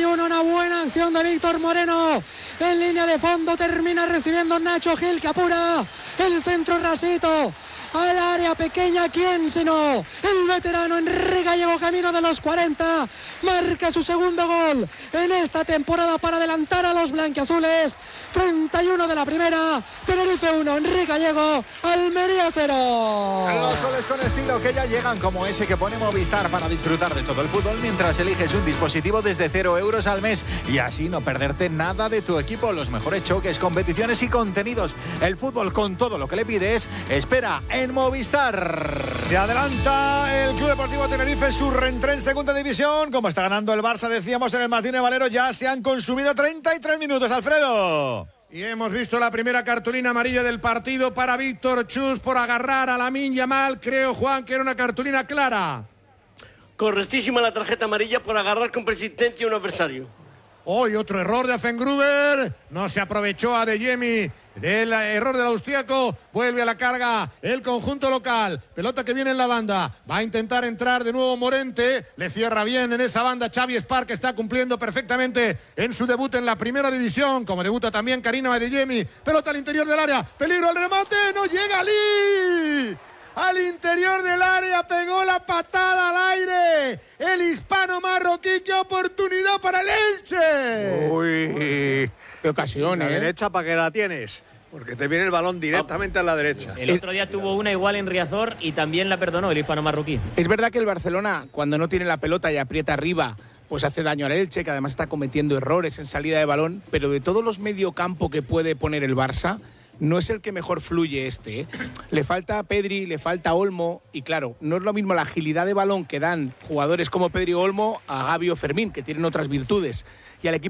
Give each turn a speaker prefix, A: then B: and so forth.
A: 31, una buena acción de Víctor Moreno. En línea de fondo termina recibiendo Nacho Gil, que apura el centro rasito al área pequeña. ¿Quién sino el veterano Enrique Gallego, camino de los 40, marca su segundo gol en esta temporada para adelantar a los blanquiazules. 31 de la primera, Tenerife 1, Enrique Gallego, Almería 0.
B: Los goles con estilo que ya llegan, como ese que pone Movistar para disfrutar de todo el fútbol mientras eliges un dispositivo desde 0 euros al mes y así no perderte nada de tu equipo. Los mejores choques, competiciones y contenidos. El fútbol con todo lo que le pides, espera en Movistar.
C: Se adelanta el Club Deportivo Tenerife, su reentré en segunda división. Como está ganando el Barça, decíamos en el Martínez Valero, ya se han consumido 33 minutos, Alfredo.
D: Y hemos visto la primera cartulina amarilla del partido para Víctor Chus por agarrar a Lamine Yamal. Creo, Juan, que era una cartulina clara.
E: Correctísima la tarjeta amarilla por agarrar con persistencia a un adversario.
D: Hoy otro error de Afengruber. No se aprovechó a Adeyemi del error del austriaco. Vuelve a la carga el conjunto local. Pelota que viene en la banda. Va a intentar entrar de nuevo Morente. Le cierra bien en esa banda Xavi Espar, que está cumpliendo perfectamente en su debut en la primera división. Como debuta también Karina Adeyemi. Pelota al interior del área. Peligro al remate. No llega Ali. Al interior del área pegó la patada al aire el hispano marroquí. ¡Qué oportunidad para el Elche!
F: Uy,
G: qué ocasión,
F: la derecha, ¿para qué la tienes? Porque te viene el balón directamente a la derecha.
H: El otro día tuvo una igual en Riazor y también la perdonó el hispano marroquí.
G: Es verdad que el Barcelona, cuando no tiene la pelota y aprieta arriba, pues hace daño al Elche, que además está cometiendo errores en salida de balón, pero de todos los mediocampo que puede poner el Barça, no es el que mejor fluye este, ¿eh? Le falta a Pedri, le falta a Olmo, y claro, no es lo mismo la agilidad de balón que dan jugadores como Pedri o Olmo a Gavi o Fermín, que tienen otras virtudes. Y al equipo